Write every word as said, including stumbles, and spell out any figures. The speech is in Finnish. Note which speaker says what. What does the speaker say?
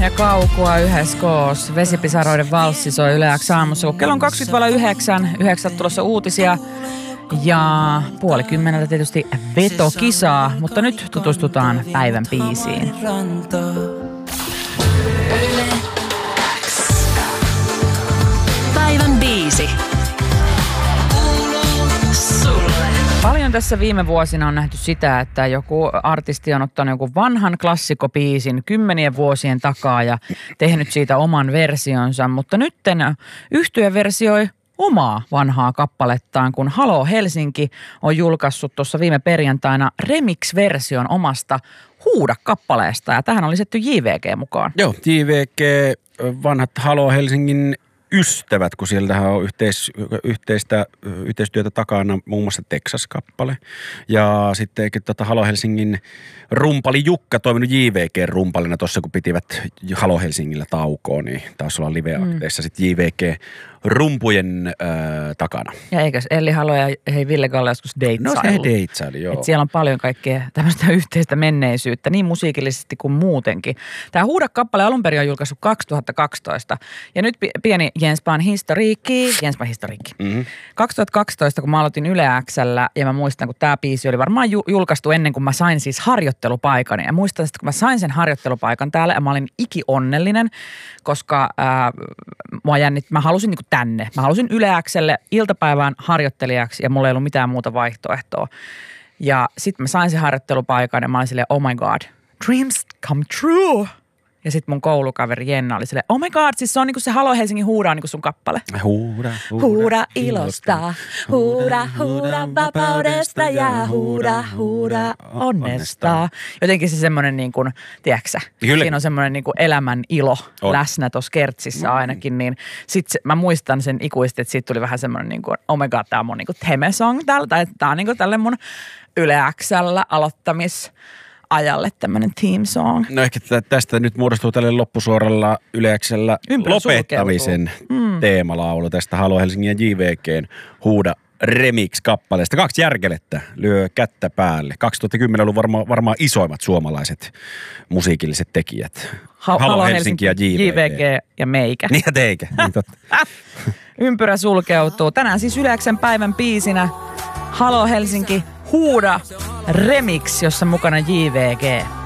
Speaker 1: ja Kaukua yhdessä koos. Vesipisaroiden valssi soi Yle X aamussa, kun kello on kaksikymmentä yhdeksän. Yhdeksät tulossa uutisia. Ja puoli kymmeneltä tietysti vetokisaa, mutta nyt tutustutaan päivän biisiin.
Speaker 2: Päivän biisi.
Speaker 1: Paljon tässä viime vuosina on nähty sitä, että joku artisti on ottanut joku vanhan klassikobiisin kymmenien vuosien takaa ja tehnyt siitä oman versionsa, mutta nytten yhtye versioi omaa vanhaa kappalettaan, kun Halo Helsinki on julkaissut tuossa viime perjantaina remix-version omasta Huuda-kappaleesta ja tähän oli lisätty J V G mukaan.
Speaker 3: Joo, J V G, vanhat Halo Helsingin ystävät, kun sieltähän on yhteis, yhteistä, yhteistyötä takana, muun muassa Texas-kappale. Ja sitten tota Halo Helsingin rumpali Jukka toiminut J V G-rumpalina tuossa, kun pitivät Halo Helsingillä taukoon, niin taas olla live-akteissa mm. sitten J V G-rumpujen äh, takana.
Speaker 1: Ja eikös Elli Halo ja hei Ville Galle joskus deitsaillut?
Speaker 3: No se deitsaili, joo.
Speaker 1: Et siellä on paljon kaikkea tämmöistä yhteistä menneisyyttä, niin musiikillisesti kuin muutenkin. Tämä Huuda-kappale alun perin on julkaissut kaksituhattakaksitoista ja nyt pieni Jens Pan historiikki, Jens Pan historiikki. Mm-hmm. kaksituhattakaksitoista, kun mä aloitin Yle X:llä ja mä muistan, kun tämä biisi oli varmaan julkaistu ennen kuin mä sain siis harjoittelupaikan. Ja muistan sitten, kun mä sain sen harjoittelupaikan täällä ja mä olin ikionnellinen, koska ää, mua jännit, mä halusin niinku tänne. Mä halusin Yle X:lle iltapäivään harjoittelijaksi ja mulla ei ollut mitään muuta vaihtoehtoa. Ja sitten mä sain sen harjoittelupaikan ja mä olin silleen, oh my god, dreams come true. Ja sitten mun koulukaveri Jenna oli silleen, oh my god, siis se on niinku se Halo Helsingin Huuda on niinku sun kappale.
Speaker 3: Huuda, huuda,
Speaker 1: huuda ilosta, huuda, huuda vapaudesta ja huuda, huuda onnesta. Jotenkin se semmoinen niin kuin, tiedätkö siinä on semmoinen niin kuin elämän ilo on läsnä tuossa kertsissä ainakin. Niin sitten mä muistan sen ikuisesti, että siitä tuli vähän semmoinen niin kuin, oh my god, tää on mun niin kuin theme-song täällä. Tai tää on niin kuin tälle mun Yle X:llä aloittamis ajalle tämmöinen team song.
Speaker 3: No ehkä tästä nyt muodostuu tälle loppusuoralla Yle X:llä lopettamisen mm. teemalaulu tästä Halo Helsingin ja J V G:n Huuda remix-kappaleesta. Kaksi järkelettä lyö kättä päälle. kaksituhattakymmenen on varmaan varma isoimmat suomalaiset musiikilliset tekijät.
Speaker 1: Ha- Halo Helsinki ja J V G. J V G ja meikä.
Speaker 3: Niin ja teikä. Niin totta.
Speaker 1: Ympyrä sulkeutuu. Tänään siis Yle X:n päivän biisinä Halo Helsinki Huuda remix, jossa mukana J V G.